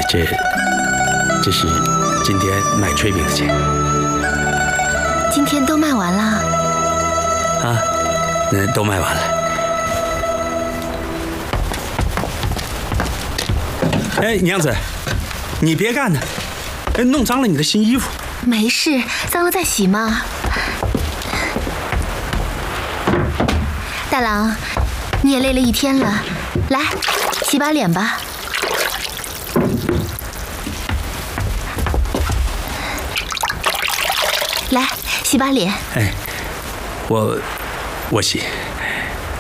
这是今天卖炊饼的钱。 今天都卖完了？ 啊，都卖完了。哎，娘子，你别干呢，弄脏了你的新衣服。 没事，脏了再洗嘛。大郎，你也累了一天了，来，洗把脸吧。来，洗把脸。 哎，我洗。